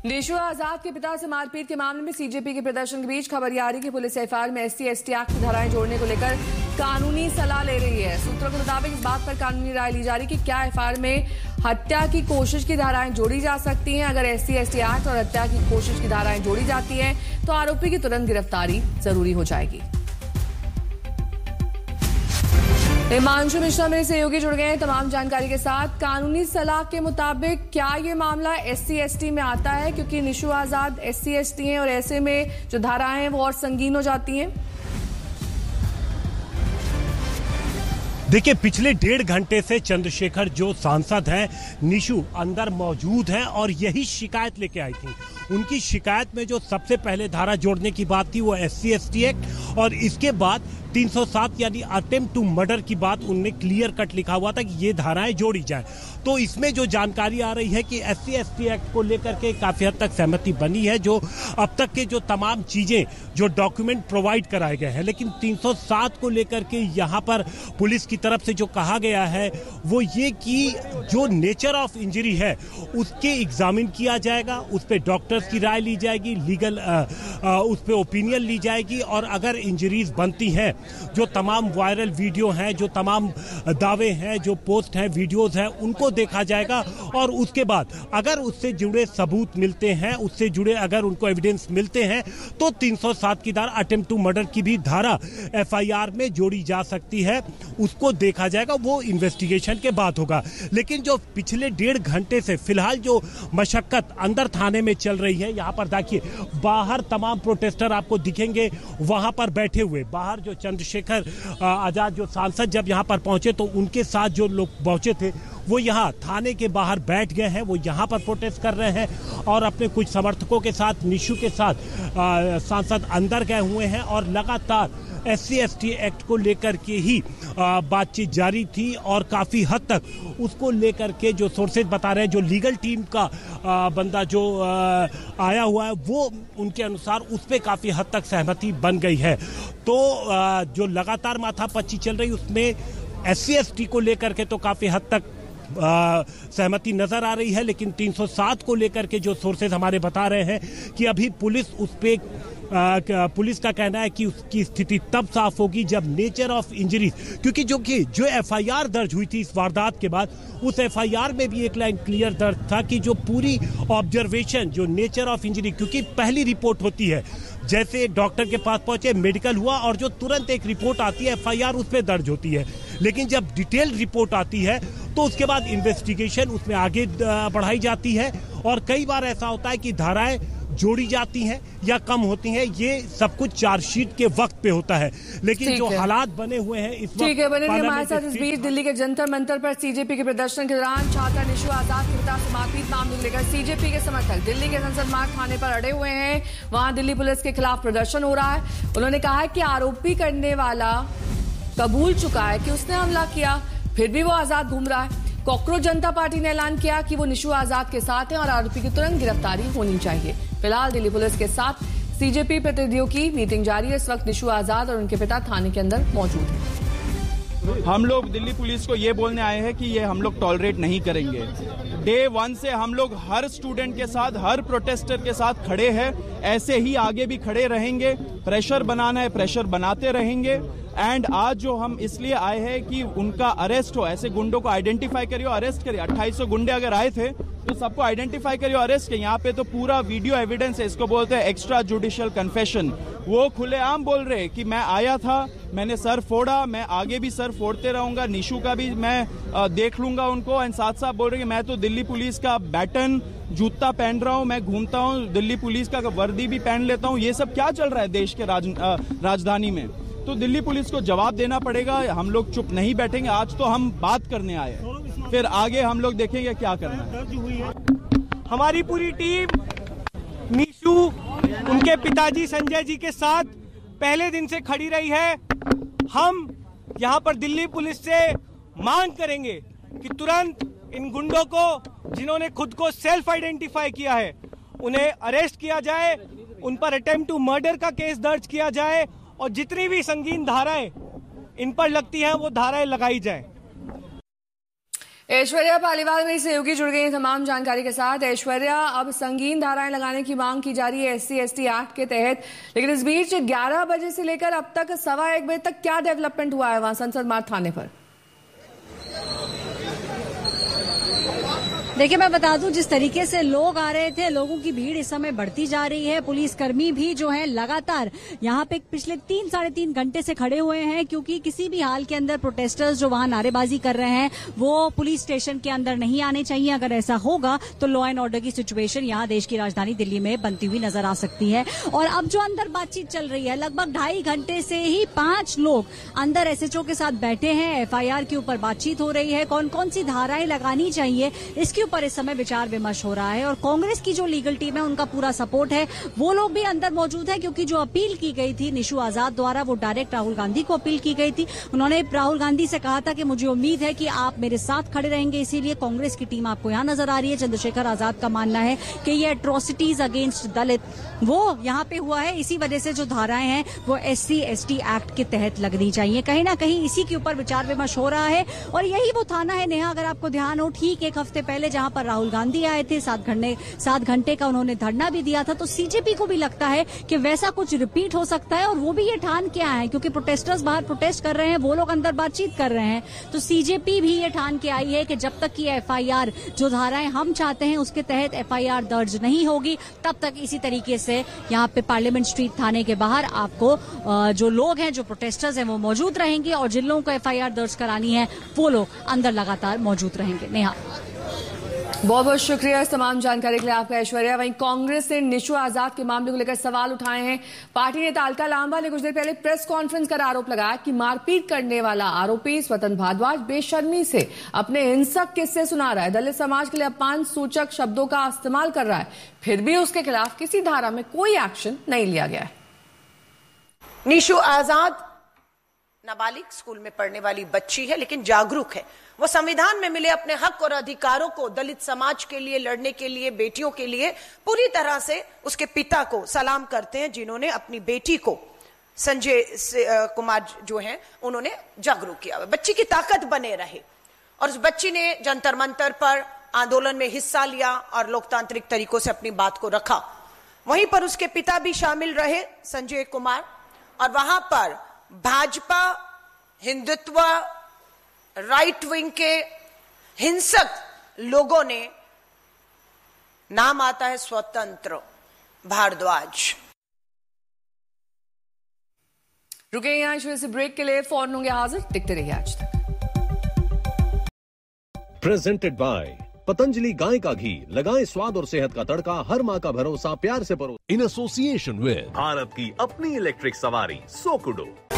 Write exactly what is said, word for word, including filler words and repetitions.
निशु आजाद के पिता से मारपीट के मामले में सीजेपी के प्रदर्शन के बीच खबर आ रही कि पुलिस एफआईआर में एससी एसटी एक्ट की धाराएं जोड़ने को लेकर कानूनी सलाह ले रही है। सूत्रों के मुताबिक इस बात पर कानूनी राय ली जा रही कि क्या एफआईआर में हत्या की कोशिश की धाराएं जोड़ी जा सकती हैं। अगर एससी एसटी एक्ट और हत्या की कोशिश की धाराएं जोड़ी जाती हैं तो आरोपी की तुरंत गिरफ्तारी जरूरी हो जाएगी। हिमांशु मिश्रा मेरे सहयोगी जुड़ गए हैं तमाम जानकारी के साथ। कानूनी सलाह के मुताबिक क्या ये मामला एससी एसटी में आता है, क्योंकि निशु आजाद एससी एसटी हैं और ऐसे में जो धाराएं हैं वो और संगीन हो जाती हैं। देखिए, पिछले डेढ़ घंटे से चंद्रशेखर जो सांसद हैं निशु अंदर मौजूद हैं और यही शिकायत लेके आई थी। उनकी शिकायत में जो सबसे पहले धारा जोड़ने की बात थी वो एससी एसटी एक्ट और इसके बाद तीन सौ सात यानी अटेम्प्ट टू मर्डर की बात उनने क्लियर कट लिखा हुआ था कि ये धाराएं जोड़ी जाएं। तो इसमें जो जानकारी आ रही है कि एससी एसटी एक्ट को लेकर के काफी हद तक सहमति बनी है। जो अब तक के जो तमाम चीजें जो डॉक्यूमेंट प्रोवाइड कराए गए हैं, लेकिन तीन सौ सात को लेकर के यहाँ पर पुलिस की तरफ से जो कहा गया है वो ये कि जो नेचर ऑफ इंजरी है उसके एग्जामिन किया जाएगा, उस पर डॉक्टर्स की राय ली जाएगी, लीगल उस पर ओपिनियन ली जाएगी और अगर इंजरीज बनती हैं, जो तमाम वायरल वीडियो हैं, जो तमाम दावे हैं, जो पोस्ट हैं, वीडियोस हैं, उनको देखा जाएगा और उसके बाद अगर उससे जुड़े सबूत मिलते हैं, उससे जुड़े अगर उनको एविडेंस मिलते हैं तो तीन सौ सात की धारा अटेम्प्ट टू मर्डर की भी धारा एफआईआर में जोड़ी जा सकती है। उसको देखा जाएगा, वो इन्वेस्टिगेशन के बाद होगा। लेकिन जो पिछले डेढ़ घंटे से फिलहाल जो मशक्कत अंदर थाने में चल रही है, यहाँ पर देखिए बाहर तमाम प्रोटेस्टर आपको दिखेंगे वहां पर बैठे हुए। बाहर जो चंद्रशेखर आजाद जो सांसद जब यहाँ पर पहुंचे तो उनके साथ जो लोग पहुंचे थे वो यहाँ थाने के बाहर बैठ गए हैं, वो यहाँ पर प्रोटेस्ट कर रहे हैं और अपने कुछ समर्थकों के साथ निशु के साथ सांसद अंदर गए हुए हैं और लगातार एससी एसटी एक्ट को लेकर के ही बातचीत जारी थी और काफी हद तक उसको लेकर के जो सोर्सेज बता रहे हैं, जो लीगल टीम का आ, बंदा जो आ, आया हुआ है वो उनके अनुसार उस पर काफी हद तक सहमति बन गई है। तो आ, जो लगातार माथापच्ची चल रही उसमें एससी एसटी को लेकर के तो काफी हद तक सहमति नजर आ रही है, लेकिन तीन सौ सात को लेकर के जो सोर्सेज हमारे बता रहे हैं कि अभी पुलिस उस पे आ, पुलिस का कहना है कि उसकी स्थिति तब साफ होगी जब नेचर ऑफ इंजरीज, क्योंकि जो कि जो एफआईआर दर्ज हुई थी इस वारदात के बाद, उस एफआईआर में भी एक लाइन क्लियर दर्ज था कि जो पूरी ऑब्जर्वेशन जो नेचर ऑफ इंजरी, क्योंकि पहली रिपोर्ट होती है जैसे डॉक्टर के पास पहुंचे, मेडिकल हुआ और जो तुरंत एक रिपोर्ट आती है एफआईआर उस पर दर्ज होती है, लेकिन जब डिटेल रिपोर्ट आती है तो उसके बाद इन्वेस्टिगेशन उसमें आगे बढ़ाई जाती है और कई बार ऐसा होता है कि धाराएं जोड़ी जाती हैं या कम होती हैं। ये सब कुछ चार्जशीट के वक्त पे होता है, लेकिन जो हालात बने हुए हैं इस वक्त। ठीक है, बने हमारे साथ इस बीच दिल्ली के जंतर मंतर पर सीजेपी के प्रदर्शन के दौरान छात्रा निशु आजाद के पिता से मारपीट मामले को लेकर सीजेपी के समर्थक दिल्ली के संसद मार्ग थाने पर अड़े हुए हैं। वहां दिल्ली पुलिस के खिलाफ प्रदर्शन हो रहा है। उन्होंने कहा है कि आरोपी करने वाला कबूल चुका है कि उसने हमला किया, फिर भी वो आजाद घूम रहा है। कॉकरोच जनता पार्टी ने ऐलान किया कि वो निशु आजाद के साथ हैं और आरोपी की तुरंत गिरफ्तारी होनी चाहिए। फिलहाल दिल्ली पुलिस के साथ सीजेपी प्रतिनिधियों की मीटिंग जारी है। इस वक्त निशु आजाद और उनके पिता थाने के अंदर मौजूद हैं। हम लोग दिल्ली पुलिस को ये बोलने आए हैं कि ये हम लोग टॉलरेट नहीं करेंगे। डे वन से हम लोग हर स्टूडेंट के साथ, हर प्रोटेस्टर के साथ खड़े हैं, ऐसे ही आगे भी खड़े रहेंगे। प्रेशर बनाना है, प्रेशर बनाते रहेंगे। एंड आज जो हम इसलिए आए हैं कि उनका अरेस्ट हो, ऐसे गुंडों को आइडेंटिफाई करिए, अरेस्ट करिए। अट्ठाईस सौ गुंडे अगर आए थे तो सबको आइडेंटिफाई करिए, अरेस्ट करिए। यहाँ पे तो पूरा वीडियो एविडेंस है, इसको बोलते हैं एक्स्ट्रा जुडिशियल कन्फेशन। वो खुलेआम बोल रहे कि मैं आया था, मैंने सर फोड़ा, मैं आगे भी सर फोड़ते रहूंगा, निशु का भी मैं आ, देख लूंगा उनको। एंड साथ साथ बोल रहे कि मैं तो दिल्ली पुलिस का बैटन जूता पहन रहा हूं, मैं घूमता हूं, दिल्ली पुलिस का वर्दी भी पहन लेता हूं। ये सब क्या चल रहा है देश के राज, आ, राजधानी में? तो दिल्ली पुलिस को जवाब देना पड़ेगा। हम लोग चुप नहीं बैठेंगे। आज तो हम बात करने आए हैं, फिर आगे हम लोग देखेंगे क्या करना है। हमारी पूरी टीम निशु, उनके पिताजी संजय जी के साथ पहले दिन से खड़ी रही है। हम यहाँ पर दिल्ली पुलिस से मांग करेंगे कि तुरंत इन गुंडों को, जिन्होंने खुद को सेल्फ आइडेंटिफाई किया है, उन्हें अरेस्ट किया जाए, उन पर अटेम्प्ट टू मर्डर का केस दर्ज किया जाए और जितनी भी संगीन धाराएं इन पर लगती हैं वो धाराएं लगाई जाए। ऐश्वर्या पालीवाल मेरी सहयोगी जुड़ गई तमाम जानकारी के साथ। ऐश्वर्या, अब संगीन धाराएं लगाने की मांग की जा रही है एससी एसटी एक्ट के तहत, लेकिन इस बीच ग्यारह बजे से लेकर अब तक सवा एक बजे तक क्या डेवलपमेंट हुआ है वहां संसद मार्ग थाने पर? देखिए, मैं बता दूं, जिस तरीके से लोग आ रहे थे, लोगों की भीड़ इस समय बढ़ती जा रही है। पुलिसकर्मी भी जो है लगातार यहाँ पे पिछले तीन साढ़े तीन घंटे से खड़े हुए हैं, क्योंकि किसी भी हाल के अंदर प्रोटेस्टर्स जो वहां नारेबाजी कर रहे हैं वो पुलिस स्टेशन के अंदर नहीं आने चाहिए। अगर ऐसा होगा तो लॉ एंड ऑर्डर की सिचुएशन यहाँ देश की राजधानी दिल्ली में बनती हुई नजर आ सकती है। और अब जो अंदर बातचीत चल रही है, लगभग ढाई घंटे से ही पांच लोग अंदर एसएचओ के साथ बैठे हैं। एफआईआर के ऊपर बातचीत हो रही है, कौन कौन सी धाराएं लगानी चाहिए इसके पर इस समय विचार विमर्श हो रहा है। और कांग्रेस की जो लीगल टीम है उनका पूरा सपोर्ट है, वो लोग भी अंदर मौजूद है, क्योंकि जो अपील की गई थी निशु आजाद द्वारा वो डायरेक्ट राहुल गांधी को अपील की गई थी। उन्होंने राहुल गांधी से कहा था कि मुझे उम्मीद है कि आप मेरे साथ खड़े रहेंगे, इसीलिए कांग्रेस की टीम आपको यहां नजर आ रही है। चंद्रशेखर आजाद का मानना है कि ये एट्रोसिटीज अगेंस्ट दलित वो यहां पे हुआ है, इसी वजह से जो धाराएं हैं वो एससी एसटी एक्ट के तहत लगनी चाहिए। कहीं ना कहीं इसी के ऊपर विचार विमर्श हो रहा है। और यही वो थाना है नेहा, अगर आपको ध्यान हो, ठीक एक हफ्ते पहले जहां पर राहुल गांधी आए थे, सात घंटे सात घंटे का उन्होंने धरना भी दिया था। तो सीजेपी को भी लगता है कि वैसा कुछ रिपीट हो सकता है, और वो भी ये ठान के आए हैं, क्योंकि प्रोटेस्टर्स बाहर प्रोटेस्ट कर रहे हैं, वो लोग अंदर बातचीत कर रहे हैं। तो सीजेपी भी ये ठान के आई है कि जब तक की एफआईआर, जो धाराएं हम चाहते हैं उसके तहत एफआईआर दर्ज नहीं होगी, तब तक इसी तरीके से यहाँ पे पार्लियामेंट स्ट्रीट थाने के बाहर आपको जो लोग हैं, जो प्रोटेस्टर्स हैं, वो मौजूद रहेंगे, और जिन लोगों को एफआईआर दर्ज करानी है वो लोग अंदर लगातार मौजूद रहेंगे। नेहा, बहुत बहुत शुक्रिया इस तमाम जानकारी के लिए आपका ऐश्वर्या। वहीं कांग्रेस ने निशु आजाद के मामले को लेकर सवाल उठाए हैं। पार्टी नेता अलका लांबा ने कुछ देर पहले प्रेस कॉन्फ्रेंस कर आरोप लगाया कि मारपीट करने वाला आरोपी स्वतंत्र भारद्वाज बेशर्मी से अपने हिंसक किस्से सुना रहा है, दलित समाज के लिए अपमान सूचक शब्दों का इस्तेमाल कर रहा है, फिर भी उसके खिलाफ किसी धारा में कोई एक्शन नहीं लिया गया है। निशु आजाद नाबालिग स्कूल में पढ़ने वाली बच्ची है, लेकिन जागरूक है। वो संविधान में मिले अपने हक और अधिकारों को दलित समाज के लिए लड़ने के लिए, बेटियों के लिए पूरी तरह से उसके पिता को सलाम करते हैं, जिन्होंने अपनी बेटी को, संजय कुमार जो हैं, उन्होंने जागरूक किया। बच्ची की ताकत बने रहे, और उस बच्ची ने जंतर मंतर पर आंदोलन में हिस्सा लिया और लोकतांत्रिक तरीकों से अपनी बात को रखा। वहीं पर उसके पिता भी शामिल रहे, संजय कुमार, और वहां पर भाजपा, हिंदुत्व, राइट विंग के हिंसक लोगों ने, नाम आता है स्वतंत्र भारद्वाज। रुके यहां इस ब्रेक के लिए, फौरन होंगे हाजिर, दिखते रहिए आज तक। प्रेजेंटेड बाय पतंजलि गाय का घी, लगाएं स्वाद और सेहत का तड़का, हर माँ का भरोसा प्यार से परो। इन एसोसिएशन विद भारत की अपनी इलेक्ट्रिक सवारी सोकुडो।